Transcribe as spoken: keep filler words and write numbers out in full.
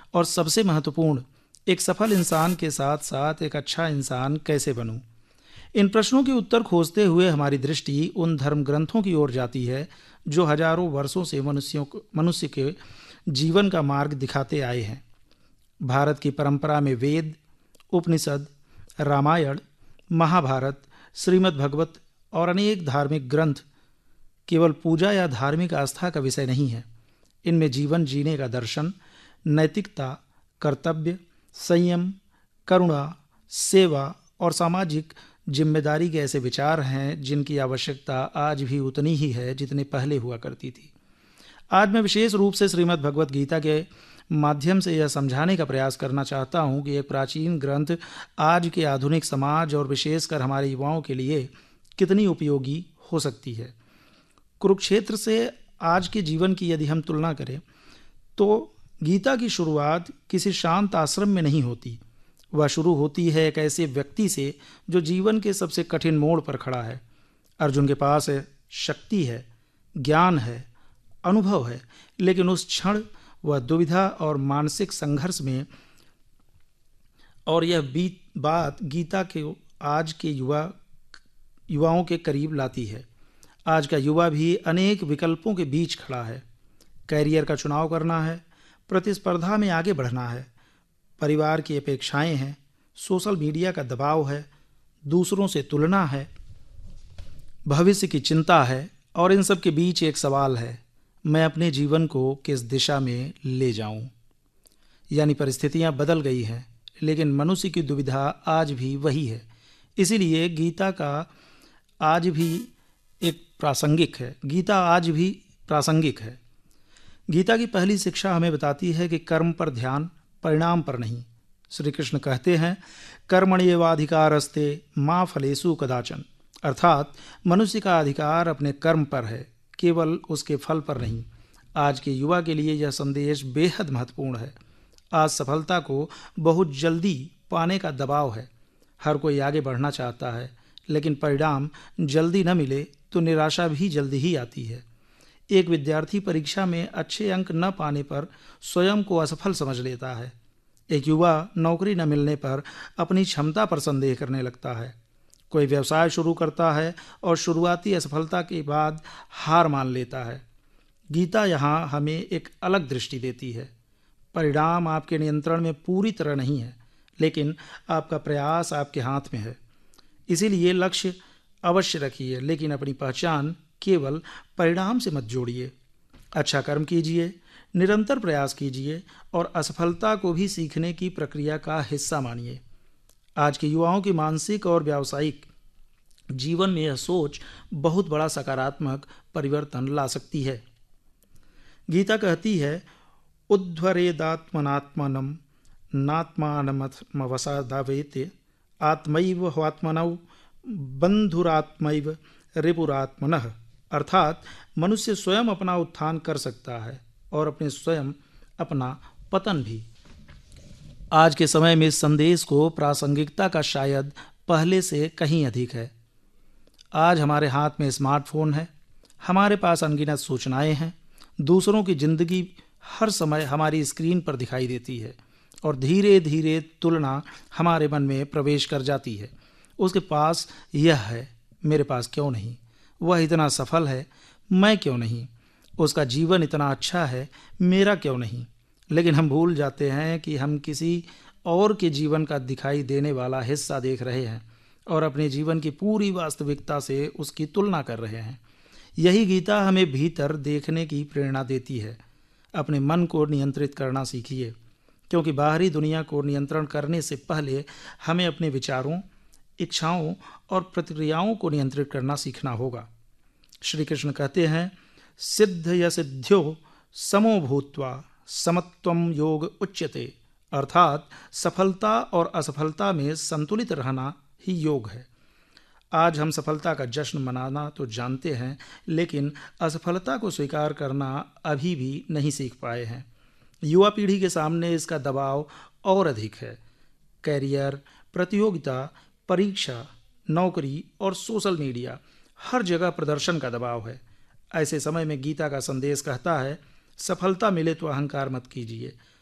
और सबसे महत्वपूर्ण, एक सफल इंसान के साथ साथ एक अच्छा इंसान कैसे बनूं? इन प्रश्नों के उत्तर खोजते हुए हमारी दृष्टि उन धर्म ग्रंथों की ओर जाती है जो हजारों वर्षों से मनुष्यों को मनुष्य के जीवन का मार्ग दिखाते आए हैं। भारत की परंपरा में वेद, उपनिषद, रामायण, महाभारत, श्रीमद् भगवत और अनेक धार्मिक ग्रंथ केवल पूजा या धार्मिक आस्था का विषय नहीं है। इनमें जीवन जीने का दर्शन, नैतिकता, कर्तव्य, संयम, करुणा, सेवा और सामाजिक जिम्मेदारी के ऐसे विचार हैं जिनकी आवश्यकता आज भी उतनी ही है जितने पहले हुआ करती थी। आज मैं विशेष रूप से श्रीमद् भगवत गीता के माध्यम से यह समझाने का प्रयास करना चाहता हूँ कि एक प्राचीन ग्रंथ आज के आधुनिक समाज और विशेषकर हमारे युवाओं के लिए कितनी उपयोगी हो सकती है। कुरुक्षेत्र से आज के जीवन की यदि हम तुलना करें तो गीता की शुरुआत किसी शांत आश्रम में नहीं होती। वह शुरू होती है एक ऐसे व्यक्ति से जो जीवन के सबसे कठिन मोड़ पर खड़ा है। अर्जुन के पास है शक्ति है, ज्ञान है, अनुभव है, लेकिन उस क्षण वह दुविधा और मानसिक संघर्ष में, और यह बीत बात गीता के आज के युवा युवाओं के करीब लाती है। आज का युवा भी अनेक विकल्पों के बीच खड़ा है। कैरियर का चुनाव करना है, प्रतिस्पर्धा में आगे बढ़ना है, परिवार की अपेक्षाएं हैं, सोशल मीडिया का दबाव है, दूसरों से तुलना है, भविष्य की चिंता है, और इन सब के बीच एक सवाल है, मैं अपने जीवन को किस दिशा में ले जाऊं? यानी परिस्थितियां बदल गई हैं, लेकिन मनुष्य की दुविधा आज भी वही है। इसीलिए गीता का आज भी एक प्रासंगिक है गीता आज भी प्रासंगिक है। गीता की पहली शिक्षा हमें बताती है कि कर्म पर ध्यान, परिणाम पर नहीं। श्री कृष्ण कहते हैं, कर्मण्येवाधिकारस्ते मा फलेषु कदाचन, अर्थात मनुष्य का अधिकार अपने कर्म पर है, केवल उसके फल पर नहीं। आज के युवा के लिए यह संदेश बेहद महत्वपूर्ण है। आज सफलता को बहुत जल्दी पाने का दबाव है। हर कोई आगे बढ़ना चाहता है, लेकिन परिणाम जल्दी न मिले तो निराशा भी जल्दी ही आती है। एक विद्यार्थी परीक्षा में अच्छे अंक न पाने पर स्वयं को असफल समझ लेता है। एक युवा नौकरी न मिलने पर अपनी क्षमता पर संदेह करने लगता है। कोई व्यवसाय शुरू करता है और शुरुआती असफलता के बाद हार मान लेता है। गीता यहाँ हमें एक अलग दृष्टि देती है। परिणाम आपके नियंत्रण में पूरी तरह नहीं है, लेकिन आपका प्रयास आपके हाथ में है। इसीलिए लक्ष्य अवश्य रखिए, लेकिन अपनी पहचान केवल परिणाम से मत जोड़िए। अच्छा कर्म कीजिए, निरंतर प्रयास कीजिए और असफलता को भी सीखने की प्रक्रिया का हिस्सा मानिए। आज के युवाओं की मानसिक और व्यावसायिक जीवन में यह सोच बहुत बड़ा सकारात्मक परिवर्तन ला सकती है। गीता कहती है, उद्धरेदात्मनात्मनम नात्मानमवसादावेते आत्मैव ह्वात्मनौ बंधुरात्मैव रिपुरात्मनः, अर्थात मनुष्य स्वयं अपना उत्थान कर सकता है और अपने स्वयं अपना पतन भी। आज के समय में इस संदेश को प्रासंगिकता का शायद पहले से कहीं अधिक है। आज हमारे हाथ में स्मार्टफोन है, हमारे पास अनगिनत सूचनाएं हैं, दूसरों की जिंदगी हर समय हमारी स्क्रीन पर दिखाई देती है और धीरे धीरे तुलना हमारे मन में प्रवेश कर जाती है। उसके पास यह है, मेरे पास क्यों नहीं? वह इतना सफल है, मैं क्यों नहीं? उसका जीवन इतना अच्छा है, मेरा क्यों नहीं? लेकिन हम भूल जाते हैं कि हम किसी और के जीवन का दिखाई देने वाला हिस्सा देख रहे हैं और अपने जीवन की पूरी वास्तविकता से उसकी तुलना कर रहे हैं। यही गीता हमें भीतर देखने की प्रेरणा देती है। अपने मन को नियंत्रित करना सीखिए, क्योंकि बाहरी दुनिया को नियंत्रण करने से पहले हमें अपने विचारों, इच्छाओं और प्रतिक्रियाओं को नियंत्रित करना सीखना होगा। श्री कृष्ण कहते हैं, सिद्ध या सिद्ध्यो समो भूत्वा समत्वम योग उच्यते, अर्थात सफलता और असफलता में संतुलित रहना ही योग है। आज हम सफलता का जश्न मनाना तो जानते हैं, लेकिन असफलता को स्वीकार करना अभी भी नहीं सीख पाए हैं। युवा पीढ़ी के सामने इसका दबाव और अधिक है। कैरियर, प्रतियोगिता, परीक्षा, नौकरी और सोशल मीडिया, हर जगह प्रदर्शन का दबाव है। ऐसे समय में गीता का संदेश कहता है, सफलता मिले तो अहंकार मत कीजिए,